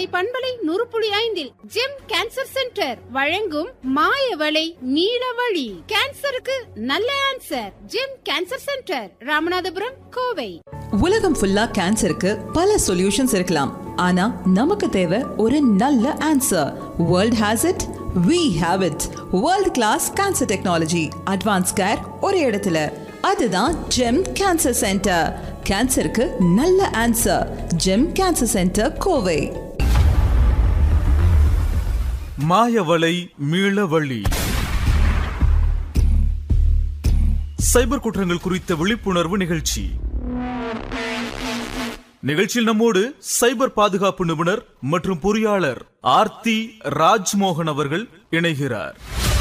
பண்பலை 100.5 GeM cancer centre வழங்கும் மாயவளை நீலவழி. கேன்சருக்கு நல்ல answer. GeM cancer centre, Ramanathapuram, Kovai. உலகம் ஃபுல்லா கேன்சருக்கு பல சொல்யூஷன்ஸ் இருக்கலாம், ஆனா நமக்கு தேவை ஒரு நல்ல answer. World has it, we have it. World class cancer technology, advance care ஒரே இடத்துல. அதுதான் ஜெம் கேன்சர் சென்டர். கேன்சருக்கு நல்ல answer. GeM cancer centre, Kovai. மாயவளை மீளவழி. சைபர் குற்றங்கள் குறித்த விழிப்புணர்வு நிகழ்ச்சி. நிகழ்ச்சியில் நம்மோடு சைபர் பாதுகாப்பு நிபுணர் மற்றும் பொறியாளர் ஆர்த்தி ராஜ்மோகன் அவர்கள் இணைகிறார்.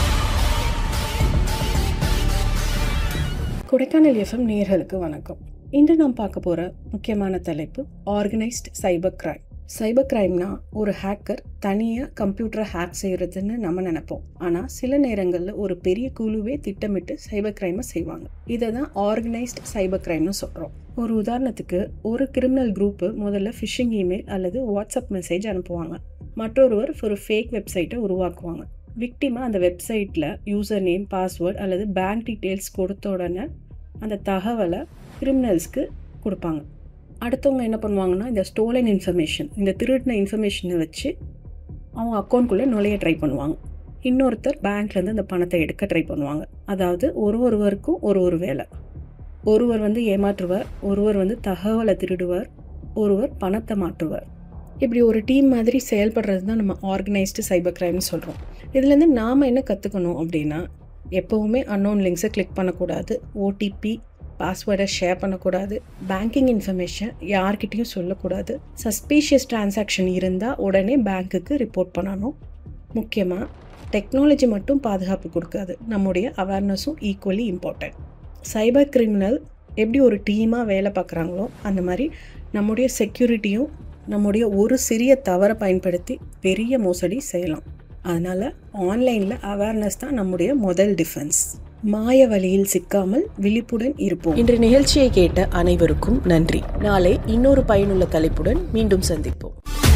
கொடைக்கானல் எஃப்எம் நேயர்களுக்கு வணக்கம். இன்று நாம் பார்க்க போற முக்கியமான தலைப்பு ஆர்கனைஸ்ட் சைபர் கிரைம். சைபர் கிரைம்னா ஒரு ஹேக்கர் தனியாக கம்ப்யூட்டரை ஹேக் செய்யறதுன்னு நம்ம நினைப்போம். ஆனால் சில நேரங்களில் ஒரு பெரிய குழுவே திட்டமிட்டு சைபர் கிரைமை செய்வாங்க. இதை தான் ஆர்கனைஸ்ட் சைபர் கிரைம்னு சொல்கிறோம். ஒரு உதாரணத்துக்கு, ஒரு கிரிமினல் குரூப்பு முதல்ல ஃபிஷிங் இமெயில் அல்லது வாட்ஸ்அப் மெசேஜ் அனுப்புவாங்க. மற்றொருவர் ஒரு ஃபேக் வெப்சைட்டை உருவாக்குவாங்க. விக்டிமா அந்த வெப்சைட்டில் யூசர் நேம், பாஸ்வேர்ட் அல்லது பேங்க் டீட்டெயில்ஸ் கொடுத்த உடனே அந்த தகவலை கிரிமினல்ஸ்க்கு கொடுப்பாங்க. அடுத்தவங்க என்ன பண்ணுவாங்கன்னா, இந்த ஸ்டோலன் இன்ஃபர்மேஷன், இந்த திருடின இன்ஃபர்மேஷனை வச்சு அவங்க அக்கௌண்ட்குள்ளே நுழைய ட்ரை பண்ணுவாங்க. இன்னொருத்தர் பேங்க்லேருந்து அந்த பணத்தை எடுக்க ட்ரை பண்ணுவாங்க. அதாவது ஒருவருக்கும் ஒரு வேலை. ஒருவர் ஏமாற்றுவார், ஒருவர் தகவலை திருடுவார், ஒருவர் பணத்தை மாற்றுவார். இப்படி ஒரு டீம் மாதிரி செயல்படுறது தான் நம்ம ஆர்கனைஸ்டு சைபர் கிரைம்னு சொல்கிறோம். இதுலேருந்து நாம் என்ன கற்றுக்கணும் அப்படின்னா, எப்போவுமே அன்னோன் லிங்க்ஸை கிளிக் பண்ணக்கூடாது, ஓடிபி பாஸ்வேர்டை ஷேர் பண்ணக்கூடாது, பேங்கிங் இன்ஃபர்மேஷன் யார்கிட்டையும் சொல்லக்கூடாது, சஸ்பீஷியஸ் டிரான்சாக்ஷன் இருந்தால் உடனே பேங்க்குக்கு ரிப்போர்ட் பண்ணணும். முக்கியமாக டெக்னாலஜி மட்டும் பாதுகாப்பு கொடுக்காது, நம்முடைய அவேர்னஸும் ஈக்குவலி இம்பார்ட்டன்ட். சைபர் கிரிமினல் எப்படி ஒரு டீமாக வேலை பார்க்குறாங்களோ அந்த மாதிரி நம்முடைய செக்யூரிட்டியும் நம்முடைய ஒரு சிறிய தவறை பயன்படுத்தி பெரிய மோசடி செய்யலாம். அதனால் ஆன்லைனில் அவேர்னஸ் தான் நம்முடைய முதல் டிஃபென்ஸ். மாய வழியில் சிக்காமல் விழிப்புடன் இருப்போம். இன்று நிகழ்ச்சியை கேட்ட அனைவருக்கும் நன்றி. நாளை இன்னொரு பயனுள்ள தலைப்புடன் மீண்டும் சந்திப்போம்.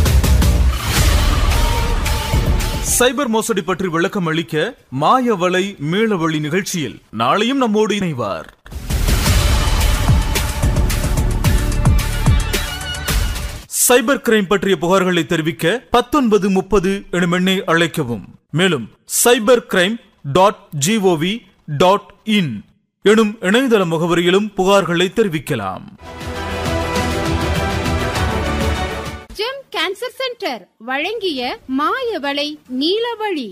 சைபர் மோசடி பற்றி விளக்கம் அளிக்க மாயவளை மீளவழி நிகழ்ச்சியில் நாளையும் நம்மோடு இணைவார். சைபர் கிரைம் பற்றிய புகார்களை தெரிவிக்க 1930 எனும் எண்ணை அழைக்கவும். மேலும் cybercrime.gov.in எனும் இணையதள முகவரியிலும் புகார்களை தெரிவிக்கலாம். ஜெம் கேன்சர் சென்டர் வழங்கிய மாயவளை நீலவழி.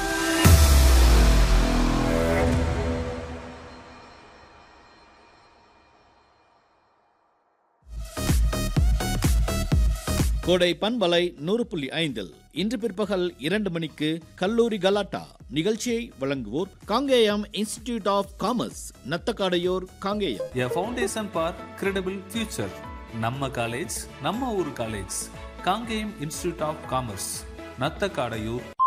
கோடை பண்பலை 100.5 இன்று பிற்பகல் 2 மணிக்கு கல்லூரி கலாட்டா நிகழ்ச்சியை வழங்குவோர் Kangeyam institute of commerce, Nathakadaiyur, Kangeyam. A foundation for credible future. நம்ம காலேஜ், நம்ம ஊர் college. Kangeyam institute of commerce, Nathakadaiyur,